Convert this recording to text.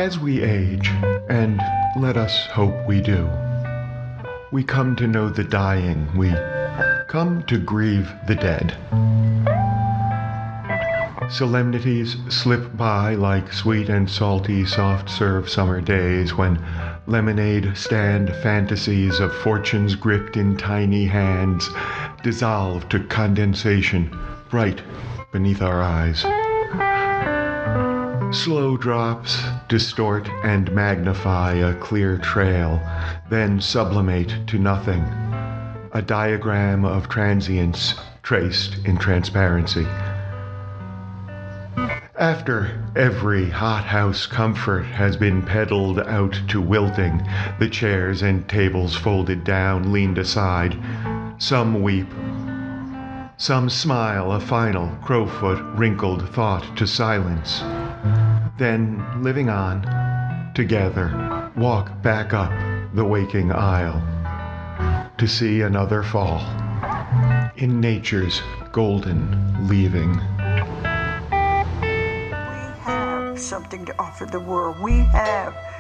As we age, and let us hope we do, we come to know the dying, we come to grieve the dead. Solemnities slip by like sweet and salty soft-serve summer days when lemonade stand fantasies of fortunes gripped in tiny hands dissolve to condensation bright beneath our eyes. Slow drops distort and magnify a clear trail, then sublimate to nothing, a diagram of transience traced in transparency. After every hothouse comfort has been peddled out to wilting, the chairs and tables folded down, leaned aside, some weep, some smile a final crowfoot wrinkled thought to silence. Then, living on, together, walk back up the waking aisle to see another fall in nature's golden leaving. Something to offer the world. We have